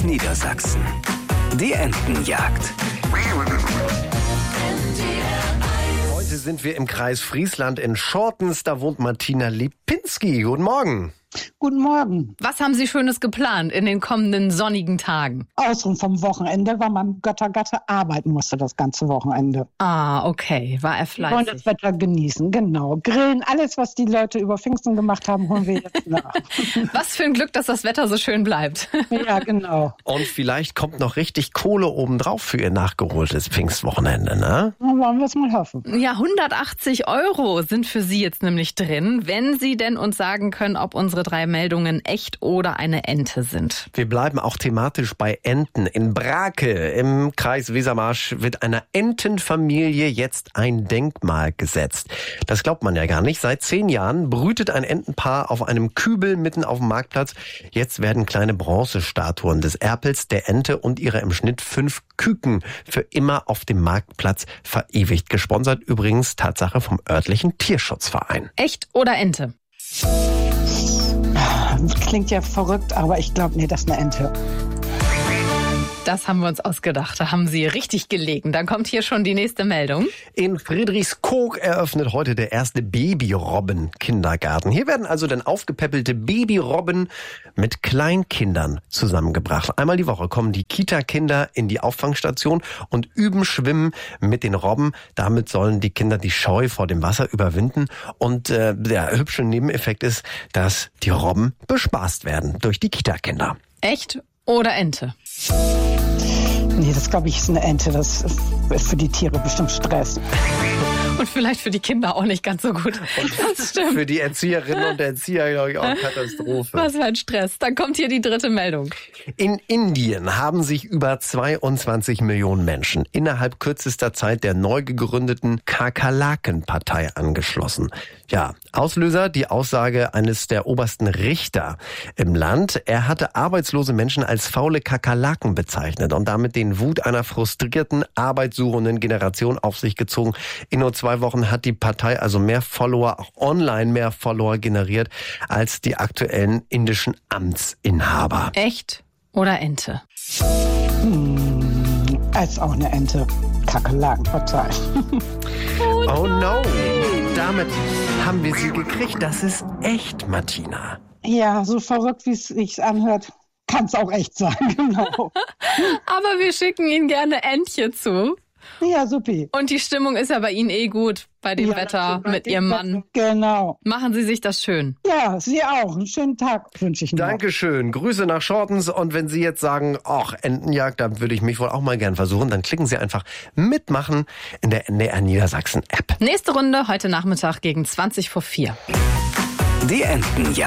Niedersachsen. Die Entenjagd. Heute sind wir im Kreis Friesland in Schortens. Da wohnt Martina Lipinski. Guten Morgen. Guten Morgen. Was haben Sie Schönes geplant in den kommenden sonnigen Tagen? Ausruhen vom Wochenende, weil mein Göttergatte arbeiten musste das ganze Wochenende. Ah, okay. War er Wir fleißig? wollen das Wetter genießen, genau. Grillen, alles, was die Leute über Pfingsten gemacht haben, holen wir jetzt nach. Was für ein Glück, dass das Wetter so schön bleibt. Ja, genau. Und vielleicht kommt noch richtig Kohle obendrauf für Ihr nachgeholtes Pfingstwochenende, ne? Dann wollen wir es mal hoffen. Ja, 180 € sind für Sie jetzt nämlich drin, wenn Sie denn uns sagen können, ob unsere 3 Meldungen echt oder eine Ente sind. Wir bleiben auch thematisch bei Enten. In Brake im Kreis Wesermarsch wird einer Entenfamilie jetzt ein Denkmal gesetzt. Das glaubt man ja gar nicht. Seit 10 Jahren brütet ein Entenpaar auf einem Kübel mitten auf dem Marktplatz. Jetzt werden kleine Bronzestatuen des Erpels, der Ente und ihrer im Schnitt 5 Küken für immer auf dem Marktplatz verewigt. Gesponsert übrigens Tatsache vom örtlichen Tierschutzverein. Echt oder Ente? Klingt ja verrückt, aber ich glaube, nee, das ist eine Ente. Das haben wir uns ausgedacht. Da haben Sie richtig gelegen. Dann kommt hier schon die nächste Meldung. In Friedrichskoog eröffnet heute der erste Babyrobben-Kindergarten. Hier werden also dann aufgepeppelte Babyrobben mit Kleinkindern zusammengebracht. Einmal die Woche kommen die Kita-Kinder in die Auffangstation und üben Schwimmen mit den Robben. Damit sollen die Kinder die Scheu vor dem Wasser überwinden. Und der hübsche Nebeneffekt ist, dass die Robben bespaßt werden durch die Kita-Kinder. Echt oder Ente? Nee, das glaube ich ist eine Ente. Das ist für die Tiere bestimmt Stress. Und vielleicht für die Kinder auch nicht ganz so gut. Das stimmt. Für die Erzieherinnen und Erzieher, glaube ich, auch Katastrophe. Was für ein Stress. Dann kommt hier die dritte Meldung. In Indien haben sich über 22 Millionen Menschen innerhalb kürzester Zeit der neu gegründeten Kakerlaken-Partei angeschlossen. Ja, Auslöser die Aussage eines der obersten Richter im Land. Er hatte arbeitslose Menschen als faule Kakerlaken bezeichnet und damit den Wut einer frustrierten, arbeitssuchenden Generation auf sich gezogen. In nur 2 Wochen hat die Partei also mehr Follower, auch online mehr Follower generiert als die aktuellen indischen Amtsinhaber. Echt oder Ente? Als auch eine Ente. Kakerlakenpartei. Oh no! Damit haben wir sie gekriegt. Das ist echt, Martina. Ja, so verrückt, wie es sich anhört, kann es auch echt sein, genau. Aber wir schicken Ihnen gerne Entchen zu. Ja, supi. Und die Stimmung ist ja bei Ihnen eh gut, bei dem Wetter mit Ihrem Mann. Genau. Machen Sie sich das schön. Ja, Sie auch. Einen schönen Tag wünsche ich noch. Dankeschön. Grüße nach Schortens. Und wenn Sie jetzt sagen, ach, Entenjagd, da würde ich mich wohl auch mal gern versuchen, dann klicken Sie einfach mitmachen in der NDR Niedersachsen App. Nächste Runde heute Nachmittag gegen 4:20. Die Entenjagd.